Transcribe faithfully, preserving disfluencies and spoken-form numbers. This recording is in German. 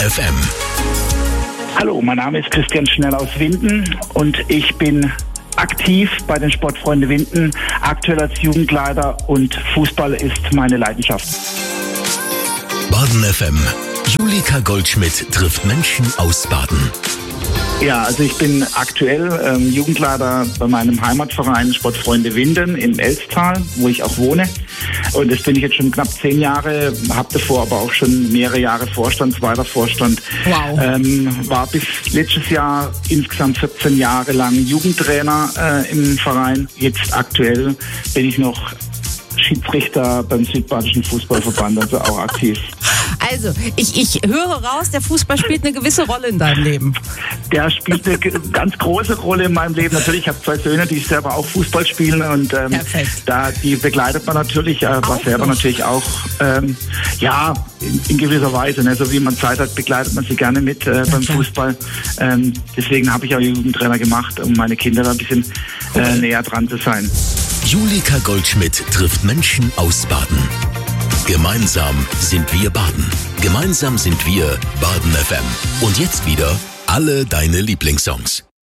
F M. Hallo, mein Name ist Christian Schnell aus Winden und ich bin aktiv bei den Sportfreunde Winden, aktuell als Jugendleiter, und Fußball ist meine Leidenschaft. Baden F M. Julika Goldschmidt trifft Menschen aus Baden. Ja, also ich bin aktuell ähm, Jugendleiter bei meinem Heimatverein Sportfreunde Winden im Elztal, wo ich auch wohne. Und das bin ich jetzt schon knapp zehn Jahre, habe davor aber auch schon mehrere Jahre Vorstand, zweiter Vorstand. Wow. Ähm, war bis letztes Jahr insgesamt vierzehn Jahre lang Jugendtrainer äh, im Verein. Jetzt aktuell bin ich noch Schiedsrichter beim Südbadischen Fußballverband, also auch aktiv. Also, ich, ich höre raus, der Fußball spielt eine gewisse Rolle in deinem Leben. Der spielt eine ganz große Rolle in meinem Leben. Natürlich, ich habe zwei Söhne, die selber auch Fußball spielen, und ähm, da die begleitet man natürlich, äh, war selber noch. natürlich auch, ähm, ja, in, in gewisser Weise. Ne? So wie man Zeit hat, begleitet man sie gerne mit äh, beim Fußball. Ähm, deswegen habe ich auch Jugendtrainer gemacht, um meine Kinder da ein bisschen äh, näher dran zu sein. Julika Goldschmidt trifft Menschen aus Baden. Gemeinsam sind wir Baden. Gemeinsam sind wir Baden F M. Und jetzt wieder alle deine Lieblingssongs.